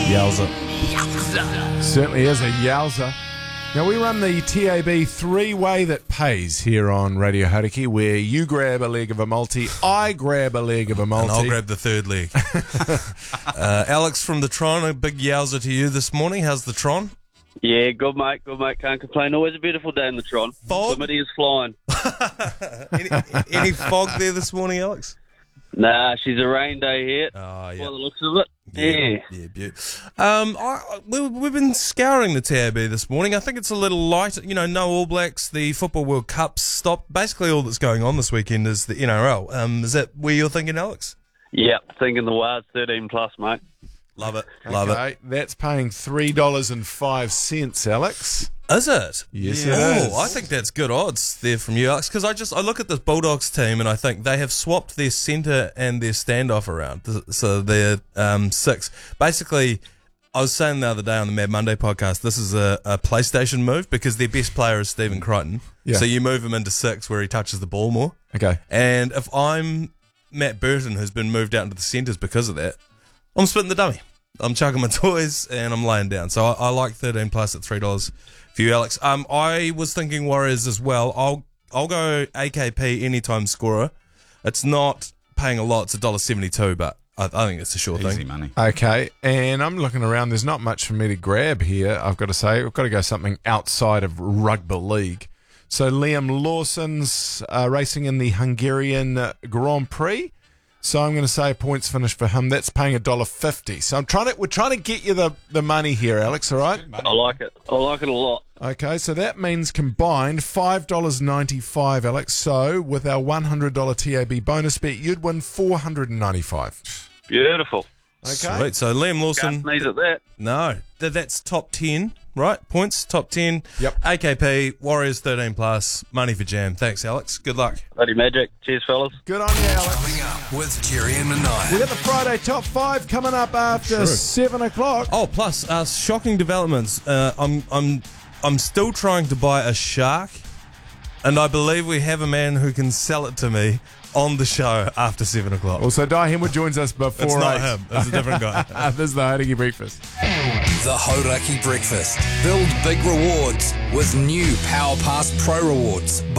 Yowza. Certainly is a yowza. Now, we run the TAB three-way that pays here on Radio Hauraki, where you grab a leg of a multi, I grab a leg of a multi. And I'll grab the third leg. Alex from the Tron, a big yowza to you this morning. How's the Tron? Yeah, good mate, can't complain. Always a beautiful day in the Tron. Fog? Somebody is flying. any fog there this morning, Alex? Nah, she's a rain day here. Oh, By yeah. the looks of it. Yeah. Beautiful. We've been scouring the TAB this morning. I think it's a little light. You know, no All Blacks, the Football World Cup's stopped. Basically, all that's going on this weekend is the NRL. Is that where you're thinking, Alex? Yeah, thinking the Wild's 13 plus, mate. Love it. Love it. Okay, that's paying $3.05, Alex. Is it? Yes, it is. I think that's good odds there from you, Alex, because I look at this Bulldogs team and I think they have swapped their centre and their standoff around. So they're six. Basically, I was saying the other day on the Mad Monday podcast, this is a PlayStation move because their best player is Stephen Crichton. Yeah. So you move him into six where he touches the ball more. Okay. And if I'm Matt Burton, who's been moved out into the centres because of that, I'm splitting the dummy. I'm chucking my toys and I'm laying down. So I like 13 plus at $3 for you, Alex. I was thinking Warriors as well. I'll go AKP anytime scorer. It's not paying a lot. It's $1.72, but I think it's a sure Easy thing. money. Okay, and I'm looking around. There's not much for me to grab here, I've got to say. We've got to go something outside of rugby league. So Liam Lawson's racing in the Hungarian Grand Prix. So I'm going to say points finish for him. That's paying $1.50. So we're trying to get you the money here, Alex, all right? I like it. I like it a lot. Okay, so that means combined $5.95, Alex. So with our $100 TAB bonus bet, you'd win $495. Beautiful. Okay. Sweet. So Liam Lawson. Can't sneeze at that. No, that's top 10, right? Points, top 10. Yep. AKP, Warriors 13 plus, money for Jam. Thanks, Alex. Good luck. Bloody magic. Cheers, fellas. Good on you, Alex. Coming up with Jerry and Manaya. We got the Friday top 5 coming up after 7 o'clock. Oh, plus shocking developments. I'm still trying to buy a shark, and I believe we have a man who can sell it to me on the show after 7 o'clock. Also, Di Hemwood joins us before It's not 8. him. It's a different guy. This is the Hauraki Breakfast. The Hauraki Breakfast. Build big rewards with new Power Pass Pro rewards.